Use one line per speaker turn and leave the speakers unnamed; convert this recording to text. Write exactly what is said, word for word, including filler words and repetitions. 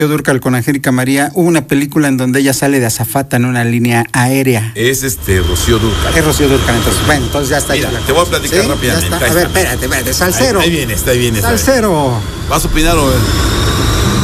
Dúrcal con Angélica María, hubo una película en donde ella sale de azafata en una línea aérea.
Es este Rocío Dúrcal.
Es Rocío Dúrcal, entonces, bueno, entonces ya está.
Mira,
ya
te voy a platicar
¿sí?
rápidamente.
A ver, espérate, espérate, Salsero.
Ahí, ahí viene, está ahí viene.
Salsero.
¿Vas a opinar o...?